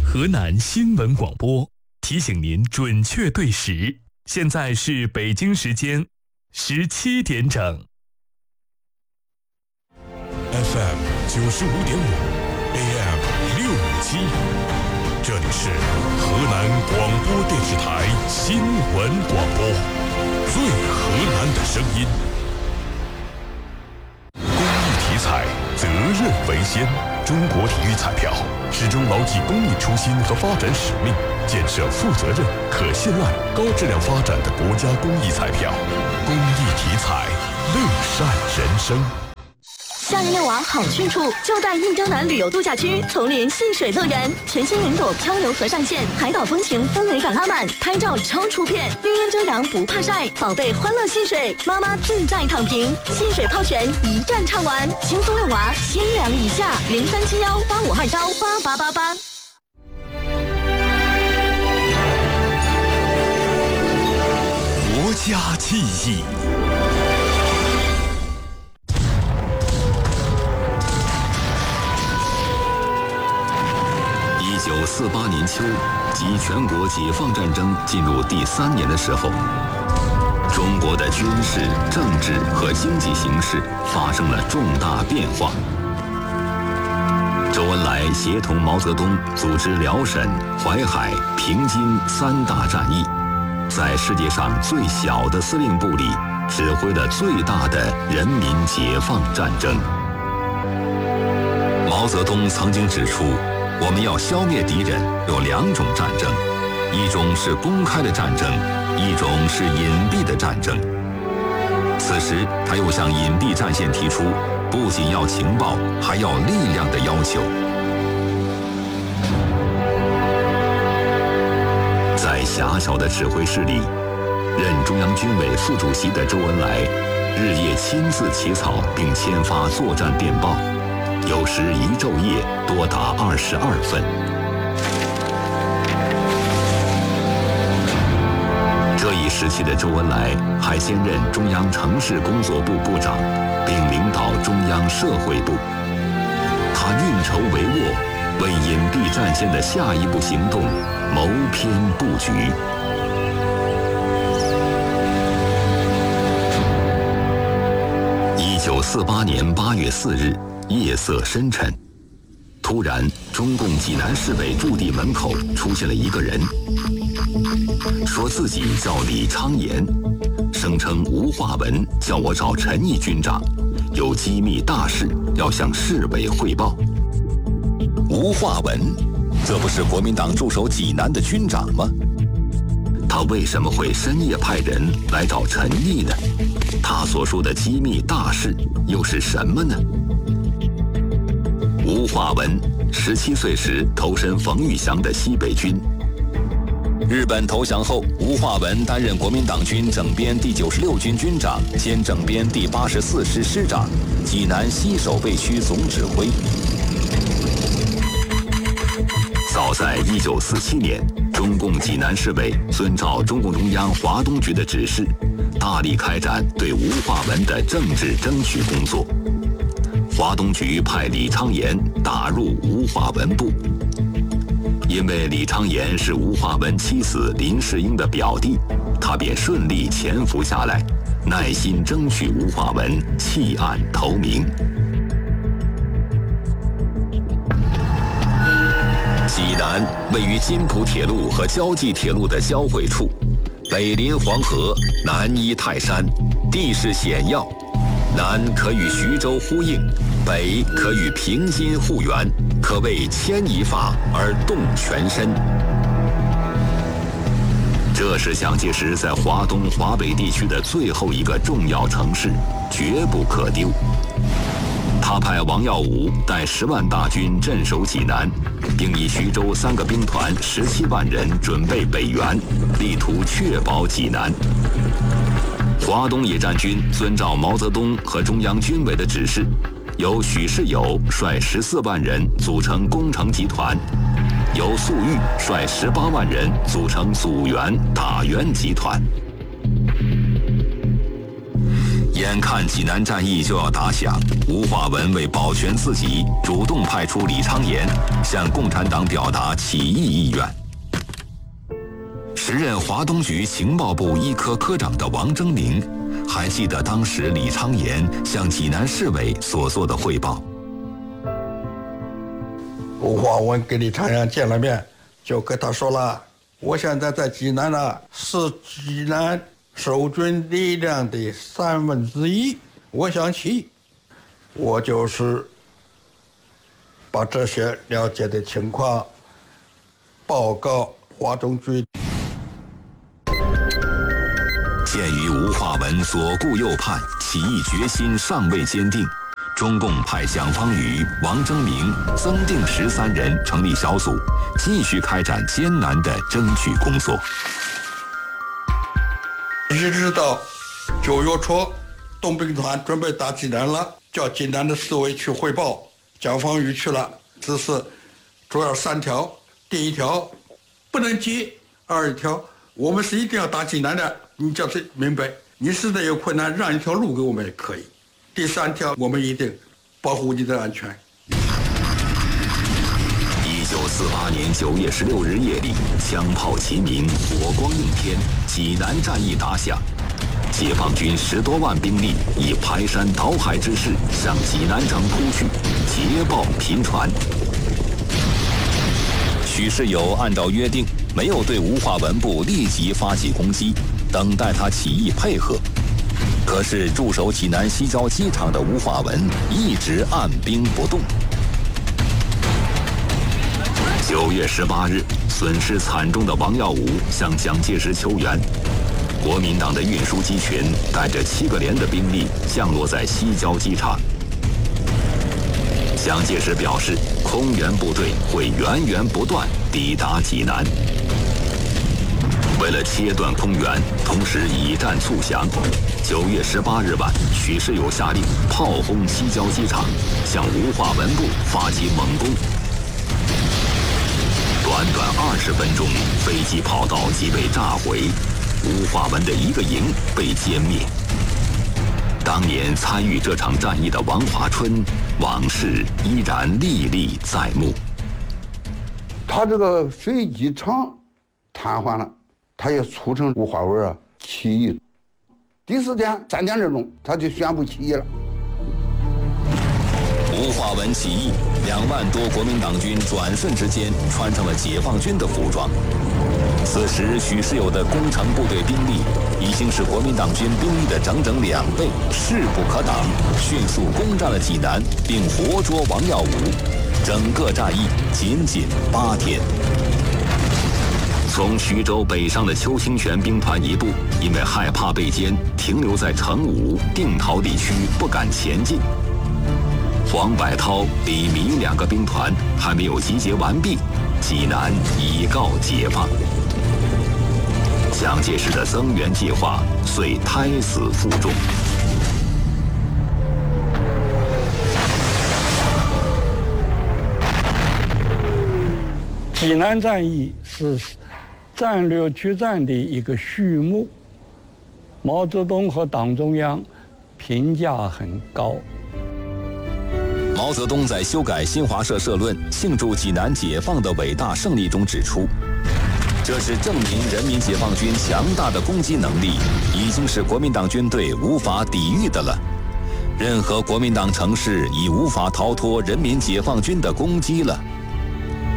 河南新闻广播提醒您准确对时，现在是北京时间17点整。 FM 95.5 AM 657，这里是河南广播电视台新闻广播，最河南的声音。公益体彩，责任为先。中国体育彩票始终牢记公益初心和发展使命，建设负责任、可信赖、高质量发展的国家公益彩票。公益体彩，乐善人生。 夏日遛娃好去处，就在印江南旅游度假区丛林戏水乐园，全新云朵漂流河上线，海岛风情氛围感拉满，拍照超出片，绿荫遮阳不怕晒，宝贝欢乐戏水，妈妈自在躺平，戏水泡泉一站畅玩，轻松遛娃，先量一下，037185298888。 国家记忆。 1948年秋，即全国解放战争进入第3年的时候，中国的军事、政治和经济形势发生了重大变化。周恩来协同毛泽东组织辽沈、淮海、平津3大战役，在世界上最小的司令部里指挥了最大的人民解放战争。毛泽东曾经指出，我们要消灭敌人有2种战争，一种是公开的战争，一种是隐蔽的战争。此时他又向隐蔽战线提出不仅要情报，还要力量的要求。在狭小的指挥室里，任中央军委副主席的周恩来日夜亲自起草并签发作战电报，有时一昼夜多达22份。这一时期的周恩来还兼任中央城市工作部部长，并领导中央社会部。他运筹帷幄，为隐蔽战线的下一步行动谋篇布局。1948年8月4日，夜色深沉，突然，中共济南市委驻地门口出现了一个人，说自己叫李昌言，声称吴化文叫我找陈毅军长，有机密大事要向市委汇报。吴化文，这不是国民党驻守济南的军长吗？他为什么会深夜派人来找陈毅呢？他所说的机密大事又是什么呢？吴化文17岁时投身冯玉祥的西北军。日本投降后，吴化文担任国民党军整编第96军军长兼整编第84师师长，济南西守备区总指挥。早在1947年，中共济南市委遵照中共中央华东局的指示，大力开展对吴化文的政治争取工作。华东局派李昌言打入吴化文部，因为李昌言是吴化文妻子林世英的表弟，他便顺利潜伏下来，耐心争取吴化文弃暗投明。济南位于津浦铁路和胶济铁路的交汇处，北临黄河，南依泰山，地势险要，南可与徐州呼应，北可与平津互援，可谓牵一发而动全身。这是蒋介石在华东、华北地区的最后一个重要城市，绝不可丢。他派王耀武带10万大军镇守济南，并以徐州3个兵团17万人准备北援，力图确保济南。华东野战军遵照毛泽东和中央军委的指示，由许世友率14万人组成工程集团，由粟裕率18万人组成组员、打援集团。 眼看济南战役就要打响，吴化文为保全自己，主动派出李昌言向共产党表达起义意愿。时任华东局情报部医科科长的王征明还记得当时李昌言向济南市委所做的汇报。 吴化文跟李昌言见了面，就跟他说了，我现在在济南呢，是济南守军力量的1/3，我想起义，我就是把这些了解的情况报告华东局。 鉴于吴化文左顾右盼，起义决心尚未坚定，中共派蒋方宇、王征明、曾定时3人成立小组，继续开展艰难的争取工作。 一直到9月初，东兵团准备打济南了，叫济南的市委去汇报，蒋方宇去了，只是主要3条：第一条不能急，2条我们是一定要打济南的，你叫谁明白？你实在有困难，让一条路给我们也可以。第3条，我们一定保护你的安全。 1948年9月16日夜里，枪炮齐鸣，火光映天，济南战役打响。解放军10多万兵力以排山倒海之势向济南城扑去，捷报频传。许世友按照约定，没有对吴化文部立即发起攻击，等待他起义配合。可是驻守济南西郊机场的吴化文一直按兵不动。9月18日，损失惨重的王耀武向蒋介石求援，国民党的运输机群带着7个连的兵力降落在西郊机场。蒋介石表示，空援部队会源源不断抵达济南。为了切断空援，同时以战促降，9月18日晚，许世友下令炮轰西郊机场，向吴化文部发起猛攻。短短20分钟，飞机跑道即被炸毁，吴化文的1个营被歼灭。当年参与这场战役的王华春，往事依然历历在目。 他这个飞机场瘫痪了，他也促成吴化文起义。第4天3点这钟，他就宣布起义了。 吴化文起义，2万多国民党军转瞬之间穿上了解放军的服装。此时许世友的攻城部队兵力已经是国民党军兵力的整整2倍，势不可挡，迅速攻占了济南，并活捉王耀武。整个战役仅8天。从徐州北上的邱清泉兵团一部，因为害怕被歼，停留在成武、定陶地区，不敢前进。黄百韬、李弥2个兵团还没有集结完毕，济南已告解放。蒋介石的增援计划遂胎死腹中。 济南战役是战略决战的一个序幕，毛泽东和党中央评价很高。 毛泽东在修改新华社社论庆祝济南解放的伟大胜利中指出，这是证明人民解放军强大的攻击能力已经是国民党军队无法抵御的了，任何国民党城市已无法逃脱人民解放军的攻击了。